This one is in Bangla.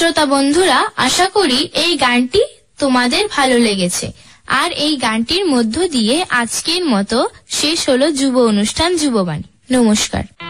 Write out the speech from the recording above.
শ্রোতা বন্ধুরা, আশা করি এই গানটি তোমাদের ভালো লেগেছে। আর এই গানটির মধ্য দিয়ে আজকের মতো শেষ হলো যুব অনুষ্ঠান যুববাণী। নমস্কার।